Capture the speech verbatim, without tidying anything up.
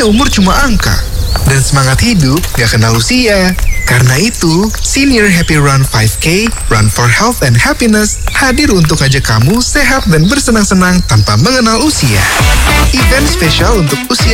umur cuma angka. Dan semangat hidup gak kenal usia. Karena itu, Senior Happy Run lima K, Run for Health and Happiness, hadir untuk ajak kamu sehat dan bersenang-senang tanpa mengenal usia. Event spesial untuk usia